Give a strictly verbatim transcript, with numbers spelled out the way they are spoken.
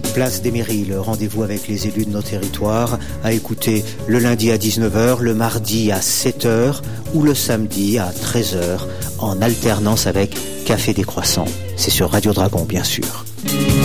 Place des mairies, le rendez-vous avec les élus de nos territoires, à écouter le lundi à dix-neuf heures, le mardi à sept heures ou le samedi à treize heures, en alternance avec Café des Croissants. C'est sur Radio Dragon, bien sûr.